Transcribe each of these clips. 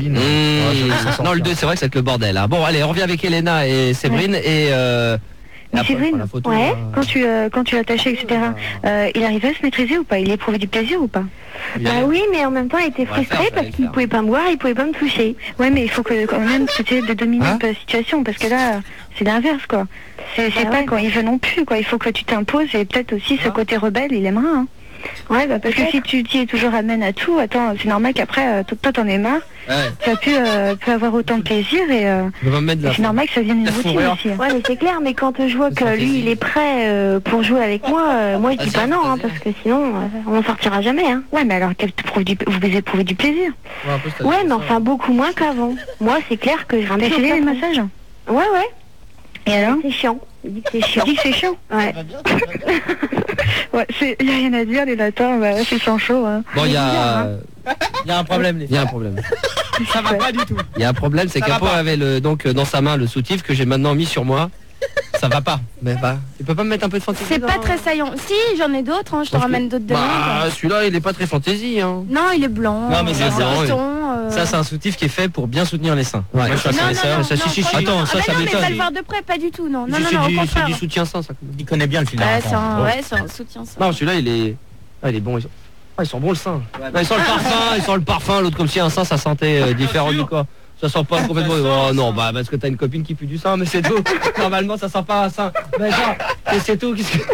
Non, le 2, c'est vrai que c'est le bordel. Hein. Bon, allez, on revient avec Elena et Séverine et Séverine, quand tu l'attachais, etc., il arrivait à se maîtriser ou pas? Il éprouvait du plaisir ou pas? Bah oui, mais en même temps, il était frustré parce qu'il pouvait pas me voir, il pouvait pas me toucher. Ouais, mais il faut que quand même tu essaies de dominer un peu la situation, parce que là, c'est l'inverse, quoi. C'est pas quand il veut non plus, quoi. Il faut que tu t'imposes, et peut-être aussi ce côté rebelle, il aimera, hein. Ouais, bah parce que si tu t'y es toujours amène à tout, attends, c'est normal qu'après, toi t'en es marre, tu as pu avoir autant de plaisir et c'est normal que ça devienne une routine aussi. Ouais, mais c'est clair, mais quand je vois que lui, il est prêt pour jouer avec moi, moi je dis pas non, hein, parce que sinon, on n'en sortira jamais, hein. Ouais, mais alors vous éprouvez du plaisir. Ouais, mais enfin beaucoup moins qu'avant. Moi, c'est clair que je ramène les massages. Ouais. Et alors? C'est chiant. Il dit que c'est chiant. Il dit que c'est chiant. Ouais. Ouais, il n'y a rien à dire, les latins, c'est sans chaud. Hein. Bon, il y a un problème. Il y a un problème. Ça va pas du tout. Il y a un problème, c'est qu'Apo avait donc dans sa main le soutif que j'ai maintenant mis sur moi. Ça va pas. Mais tu peux pas me mettre un peu de fantaisie? C'est pas très saillant. Si, j'en ai d'autres, hein, je te ramène d'autres demain. Celui-là, il est pas très fantaisie. Hein. Non, il est blanc. Non, mais ça, c'est un soutif qui est fait pour bien soutenir les seins. Ouais. Moi, je suis non, Attends, ça non, mais m'étonne. pas le voir de près, pas du tout, non. Non, c'est du soutien-sein, ça. Il connaît bien le fil. C'est un soutien-sein. Non, celui-là, il est bon. Ils sont bons le sein. Ils sont le parfum, l'autre comme si un sein, ça sentait différent du corps. Ça sent pas complètement. Oh non, parce que t'as une copine qui pue du sein, mais c'est tout. Normalement, ça sent pas un sein. Mais genre, c'est tout. Qu'est-ce que.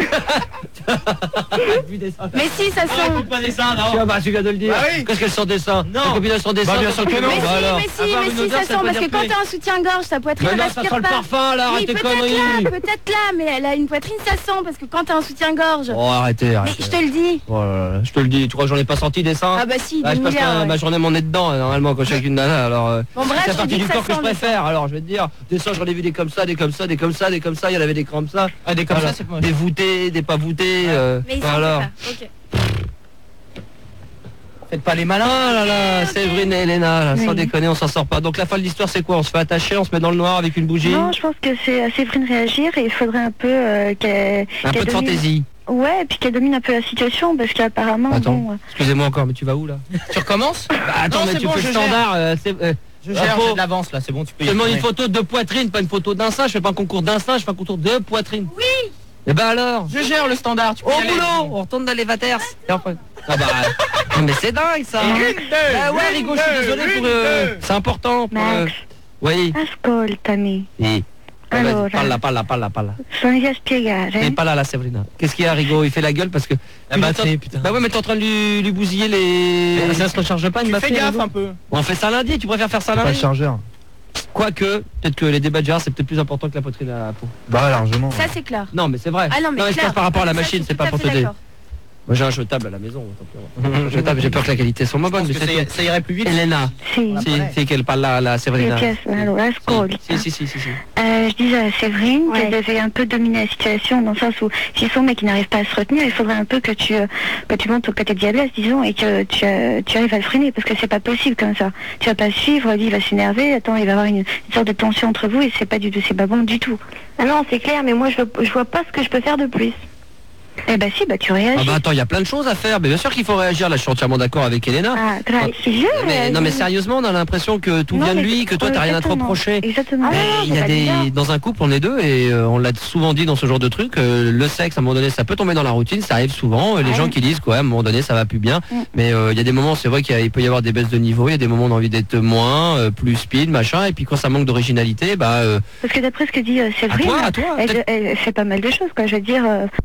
Mais si, ça sent. Pas des seins, non. Tu viens de le dire. Qu'est-ce qu'elle sent des seins? Non. Ta copine elle sent des seins. Bien sûr que non. Mais si, ça sent parce que quand t'as un soutien-gorge, sa poitrine elle respire ça sent le parfum, là, arrête tes conneries. Peut-être là, mais elle a une poitrine, ça sent parce que quand t'as un soutien-gorge. Oh, arrêtez. Mais je te le dis. Oh là là, je te le dis. Tu crois que j'en ai pas senti des seins? Ah bah si, je passe ma journée mon nez dedans normalement quand je suis avec une nana. Alors c'est partie du corps que je préfère. Alors je vais te dire, des seins j'en ai vu des comme ça, des comme ça, des comme ça, des comme ça. Il y en avait des comme ça. Ah, des comme ça, c'est des voûtés, des pas voûtés. Mais alors. Ok. Faites pas les malins. Oh là là, Séverine et Elena, sans déconner, on s'en sort pas. Donc la fin de l'histoire c'est quoi? On se fait attacher, on se met dans le noir avec une bougie? Non, je pense que c'est à Séverine réagir et il faudrait un peu qu'elle de fantaisie. Ouais, et puis qu'elle domine un peu la situation parce qu'apparemment. Attends, excusez-moi encore, mais tu vas où là? Tu recommences? Attends, mais tu fais le standard. Je gère, j'ai de l'avance là, c'est bon, tu peux y demande une photo de poitrine, pas une photo d'un sein. Je fais pas un concours d'un sein, je fais un concours de poitrine. Oui. Et alors? Je gère le standard, tu peux au boulot. On retourne dans les vaters. Non mais c'est dingue ça. Ouais, Rigo, je suis désolé pour. C'est important pour. Oui. Ascoltami. Allora, parla. Sono già spiegare. Mais pas là, Séverina. Qu'est-ce qu'il y a, Rigo? Il fait la gueule parce que. Putain. Bah ouais, mais t'es en train de lui bousiller les. Ça se recharge pas, une batterie. Fais gaffe un peu. On fait ça lundi, tu préfères faire ça lundi? Pas le chargeur. Quoique, peut-être que les débats de gérard, c'est peut-être plus important que la poitrine à la peau. Bah largement. Ça c'est clair. Non mais c'est vrai. Ah non mais clair. Par rapport à la machine, c'est pas pour te dire. Moi j'ai un jetable à la maison. J'ai peur que la qualité soit moins bonne. Mais ça irait plus vite. Elena. C'est qu'elle parle là, la Séverina. Si. Je disais à Séverine qu'elle devait un peu dominer la situation dans le sens où si son mec n'arrive pas à se retenir, il faudrait un peu que tu montes au côté de diablesse, disons, et que tu arrives à le freiner parce que c'est pas possible comme ça. Tu vas pas suivre, lui il va s'énerver, attends, il va y avoir une sorte de tension entre vous et c'est pas bon du tout. Ah non, c'est clair, mais moi je vois pas ce que je peux faire de plus. Eh bah si, tu réagis. Ah bah attends, il y a plein de choses à faire. Mais bien sûr qu'il faut réagir. Là, je suis entièrement d'accord avec Elena. Non mais sérieusement, on a l'impression que tout vient de lui, que toi t'as rien à te reprocher. Exactement. Il y a dans un couple, on est deux et on l'a souvent dit dans ce genre de truc. Le sexe, à un moment donné, ça peut tomber dans la routine. Ça arrive souvent. Les gens qui disent quoi, à un moment donné, ça va plus bien. Mais il y a des moments, c'est vrai qu'il peut y avoir des baisses de niveau. Il y a des moments où on a envie d'être moins, plus speed, machin. Et puis quand ça manque d'originalité, Parce que d'après ce que dit Séverine, elle fait pas mal de choses, quoi. Je veux dire.